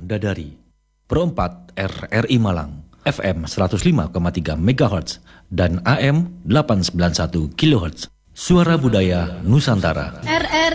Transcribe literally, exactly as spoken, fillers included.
Dadari. Pro empat R R I Malang, F M seratus lima koma tiga megahertz dan A M delapan ratus sembilan puluh satu kilohertz. Suara Budaya Nusantara. R R